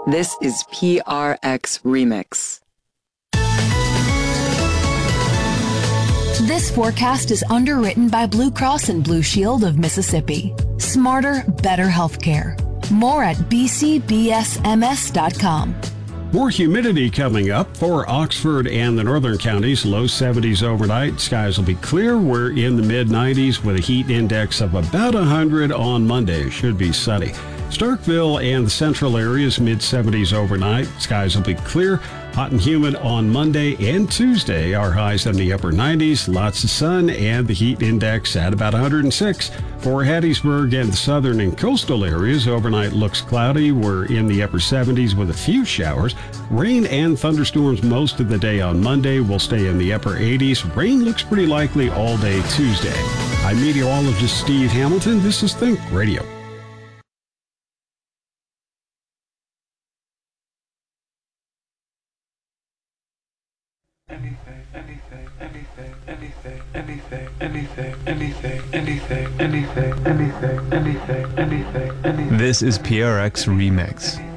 This is PRX Remix. This forecast is underwritten by Blue Cross and Blue Shield of Mississippi. Smarter, better healthcare. More at bcbsms.com. More humidity coming up for Oxford and the northern counties. Low 70s overnight. Skies will be clear. We're in the mid-90s with a heat index of about 100 on Monday. Should be sunny. Starkville and the central areas, mid-70s overnight. Skies will be clear. Hot and humid on Monday and Tuesday. Our highs in the upper 90s. Lots of sun and the heat index at about 106. For Hattiesburg and the southern and coastal areas, overnight looks cloudy. We're in the upper 70s with a few showers. Rain and thunderstorms most of the day on Monday. Will stay in the upper 80s. Rain looks pretty likely all day Tuesday. I'm meteorologist Steve Hamilton. This is Think Radio. This is PRX Remix.